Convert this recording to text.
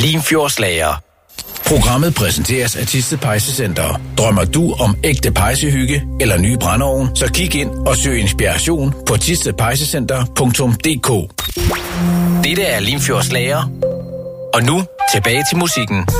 Limfjordslager. Programmet præsenteres af Thisted Pejsecenter. Drømmer du om ægte pejsehygge eller ny brændeovn, så kig ind og søg inspiration på thistedpejsecenter.dk. Dette er Limfjordslager. Og nu tilbage til musikken.